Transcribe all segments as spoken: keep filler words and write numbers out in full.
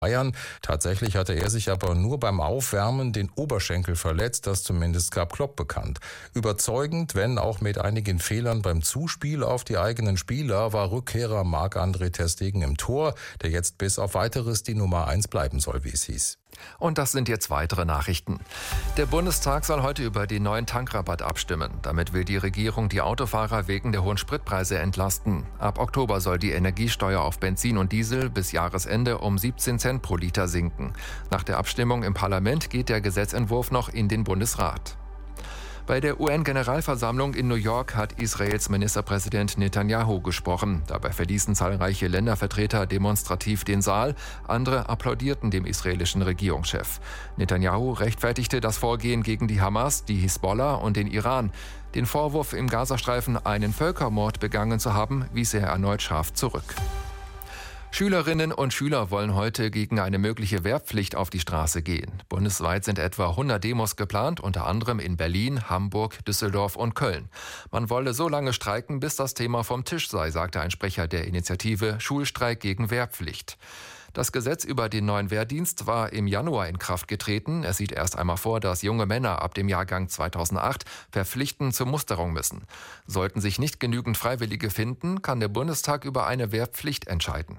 Bayern. Tatsächlich hatte er sich aber nur beim Aufwärmen den Oberschenkel verletzt, das zumindest gab Klopp bekannt. Überzeugend, wenn auch mit einigen Fehlern beim Zuspiel auf die eigenen Spieler, war Rückkehrer Marc-André ter Stegen im Tor, der jetzt bis auf Weiteres die Nummer eins bleiben soll, wie es hieß. Und das sind jetzt weitere Nachrichten. Der Bundestag soll heute über den neuen Tankrabatt abstimmen. Damit will die Regierung die Autofahrer wegen der hohen Spritpreise entlasten. Ab Oktober soll die Energiesteuer auf Benzin und Diesel bis Jahresende um siebzehn Cent pro Liter sinken. Nach der Abstimmung im Parlament geht der Gesetzentwurf noch in den Bundesrat. Bei der U N-Generalversammlung in New York hat Israels Ministerpräsident Netanyahu gesprochen. Dabei verließen zahlreiche Ländervertreter demonstrativ den Saal. Andere applaudierten dem israelischen Regierungschef. Netanyahu rechtfertigte das Vorgehen gegen die Hamas, die Hisbollah und den Iran. Den Vorwurf, im Gazastreifen einen Völkermord begangen zu haben, wies er erneut scharf zurück. Schülerinnen und Schüler wollen heute gegen eine mögliche Wehrpflicht auf die Straße gehen. Bundesweit sind etwa hundert Demos geplant, unter anderem in Berlin, Hamburg, Düsseldorf und Köln. Man wolle so lange streiken, bis das Thema vom Tisch sei, sagte ein Sprecher der Initiative Schulstreik gegen Wehrpflicht. Das Gesetz über den neuen Wehrdienst war im Januar in Kraft getreten. Es sieht erst einmal vor, dass junge Männer ab dem Jahrgang zweitausendacht verpflichtend zur Musterung müssen. Sollten sich nicht genügend Freiwillige finden, kann der Bundestag über eine Wehrpflicht entscheiden.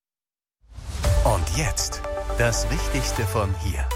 Und jetzt das Wichtigste von hier.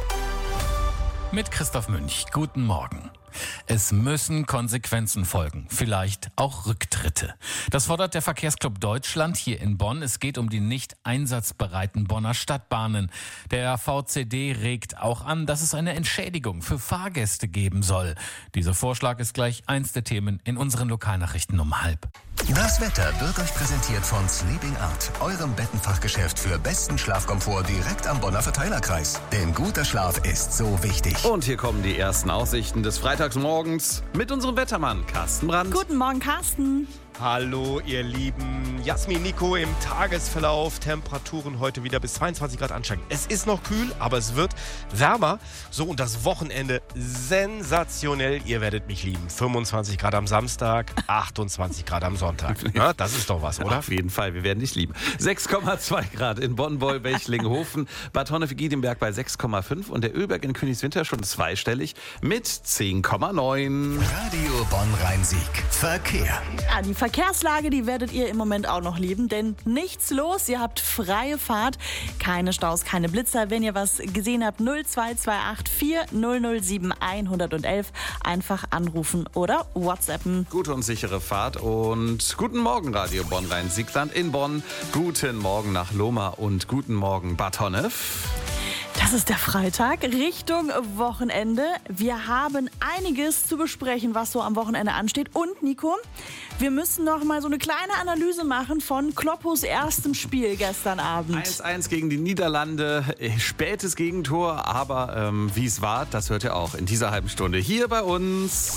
Mit Christoph Münch. Guten Morgen. Es müssen Konsequenzen folgen, vielleicht auch Rücktritte. Das fordert der Verkehrsclub Deutschland hier in Bonn. Es geht um die nicht einsatzbereiten Bonner Stadtbahnen. Der V C D regt auch an, dass es eine Entschädigung für Fahrgäste geben soll. Dieser Vorschlag ist gleich eins der Themen in unseren Lokalnachrichten um halb. Das Wetter wird euch präsentiert von Sleeping Art, eurem Bettenfachgeschäft für besten Schlafkomfort direkt am Bonner Verteilerkreis. Denn guter Schlaf ist so wichtig. Und hier kommen die ersten Aussichten des Freitagsmorgens mit unserem Wettermann Carsten Brandt. Guten Morgen, Carsten. Hallo ihr Lieben, Jasmin, Nico im Tagesverlauf, Temperaturen heute wieder bis zweiundzwanzig Grad ansteigen. Es ist noch kühl, aber es wird wärmer. So, und das Wochenende sensationell, ihr werdet mich lieben. fünfundzwanzig Grad am Samstag, achtundzwanzig Grad am Sonntag. Na, das ist doch was, oder? Auf jeden Fall, wir werden dich lieben. sechs Komma zwei Grad in Bonn, Beul, Linghofen, Bad Honnef-Giedemberg bei sechs Komma fünf und der Ölberg in Königswinter schon zweistellig mit zehn Komma neun. Radio Bonn-Rhein-Sieg. Verkehr. Ja, die Verkehrslage, die werdet ihr im Moment auch noch lieben, denn nichts los, ihr habt freie Fahrt, keine Staus, keine Blitzer. Wenn ihr was gesehen habt, null zwei zwei acht vier null null sieben eins eins eins, einfach anrufen oder WhatsAppen. Gute und sichere Fahrt und guten Morgen Radio Bonn-Rhein-Siegland in Bonn, guten Morgen nach Lohmar und guten Morgen Bad Honnef. Das ist der Freitag, Richtung Wochenende. Wir haben einiges zu besprechen, was so am Wochenende ansteht. Und Nico, wir müssen noch mal so eine kleine Analyse machen von Kloppos erstem Spiel gestern Abend. eins eins gegen die Niederlande, spätes Gegentor, aber ähm, wie es war, das hört ihr auch in dieser halben Stunde hier bei uns.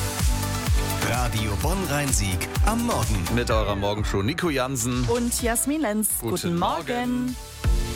Radio Bonn-Rhein-Sieg am Morgen. Mit eurer Morgenshow Nico Jansen und Jasmin Lenz. Guten, Guten Morgen. Morgen.